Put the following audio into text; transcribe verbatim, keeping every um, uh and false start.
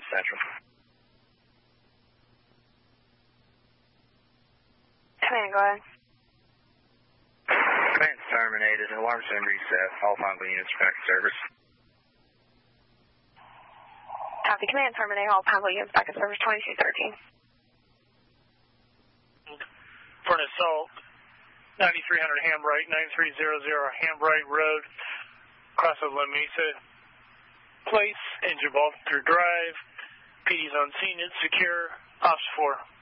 Central. Command, go ahead. Command's terminated. Alarm's been reset. All Pongo units back in service. Copy. Command, terminate. All Pongo units back in service, twenty-two thirteen. For an assault, ninety-three hundred Hambright, nine three zero zero Hambright Road, across of La Mesa Place, in Gibraltar Drive. P D's on scene, it's secure. Ops four.